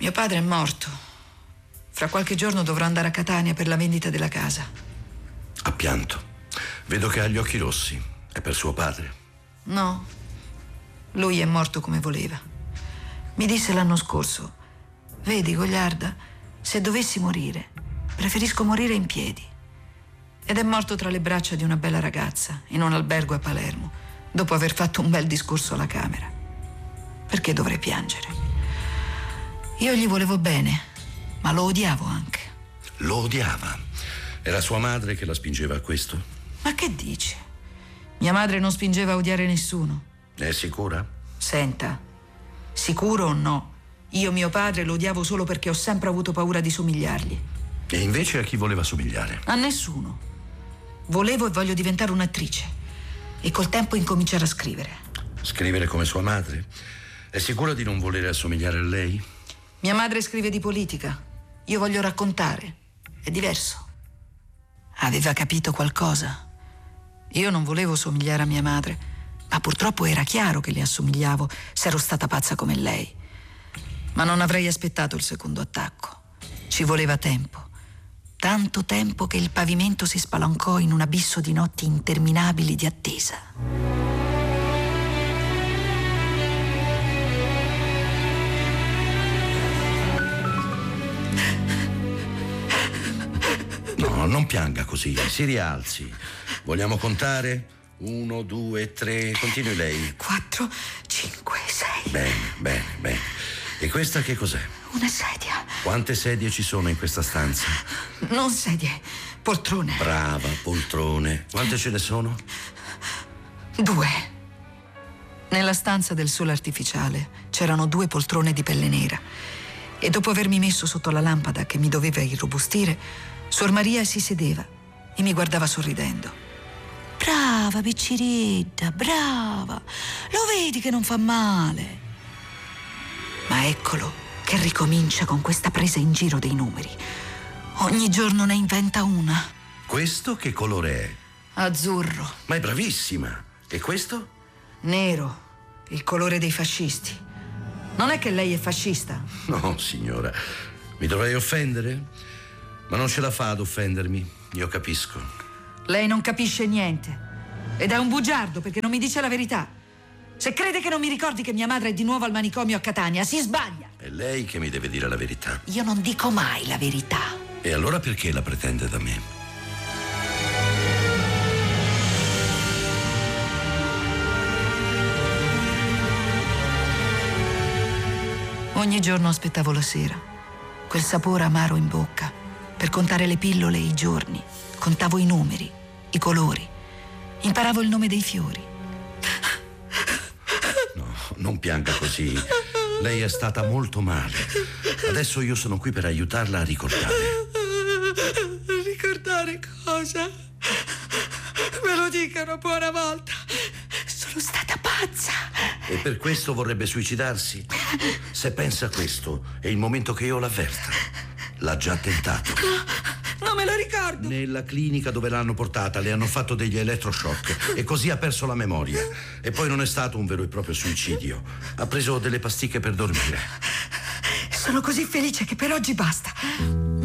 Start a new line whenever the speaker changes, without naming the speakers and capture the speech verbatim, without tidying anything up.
Mio padre è morto. Fra qualche giorno dovrò andare a Catania per la vendita della casa.
Ha pianto. Vedo che ha gli occhi rossi. È per suo padre?
No. Lui è morto come voleva. Mi disse l'anno scorso: vedi, Gogliarda, se dovessi morire, preferisco morire in piedi. Ed è morto tra le braccia di una bella ragazza, in un albergo a Palermo, dopo aver fatto un bel discorso alla Camera. Perché dovrei piangere? Io gli volevo bene, ma lo odiavo anche.
Lo odiava? Era sua madre che la spingeva a questo?
Ma che dici? Mia madre non spingeva a odiare nessuno.
È sicura?
Senta, sicuro o no, io mio padre lo odiavo solo perché ho sempre avuto paura di somigliargli.
E invece a chi voleva somigliare?
A nessuno. Volevo e voglio diventare un'attrice e col tempo incominciare a scrivere.
Scrivere come sua madre? È sicura di non volere assomigliare a lei?
Mia madre scrive di politica. Io voglio raccontare. È diverso. Aveva capito qualcosa. Io non volevo somigliare a mia madre, ma purtroppo era chiaro che le assomigliavo se ero stata pazza come lei. Ma non avrei aspettato il secondo attacco. Ci voleva tempo. Tanto tempo che il pavimento si spalancò in un abisso di notti interminabili di attesa.
No, non pianga così, si rialzi. Vogliamo contare? Uno, due, tre, continui lei.
Quattro, cinque, sei.
Bene, bene, bene. E questa che cos'è?
Una sedia.
Quante sedie ci sono in questa stanza?
Non sedie, poltrone.
Brava, poltrone. Quante ce ne sono?
Due. Nella stanza del sole artificiale c'erano due poltrone di pelle nera e dopo avermi messo sotto la lampada che mi doveva irrobustire, Suor Maria si sedeva e mi guardava sorridendo. Brava picciridda, brava. Lo vedi che non fa male. Ma eccolo che ricomincia con questa presa in giro dei numeri. Ogni giorno ne inventa una.
Questo che colore è?
Azzurro.
Ma è bravissima. E questo?
Nero, il colore dei fascisti. Non è che lei è fascista?
No, signora. Mi dovrei offendere? Ma non ce la fa ad offendermi. Io capisco.
Lei non capisce niente. Ed è un bugiardo perché non mi dice la verità. Se crede che non mi ricordi che mia madre è di nuovo al manicomio a Catania, si sbaglia.
È lei che mi deve dire la verità.
Io non dico mai la verità.
E allora perché la pretende da me?
Ogni giorno aspettavo la sera, quel sapore amaro in bocca, per contare le pillole e i giorni. Contavo i numeri, i colori. Imparavo il nome dei fiori.
No, non pianga così. Lei è stata molto male. Adesso io sono qui per aiutarla a ricordare.
Ricordare cosa? Me lo dica una buona volta. Sono stata pazza.
E per questo vorrebbe suicidarsi? Se pensa questo, è il momento che io l'avverta. L'ha già tentato.
No, non me lo ricordo.
Nella clinica dove l'hanno portata le hanno fatto degli elettroshock e così ha perso la memoria. E poi non è stato un vero e proprio suicidio. Ha preso delle pasticche per dormire.
Sono così felice che per oggi basta.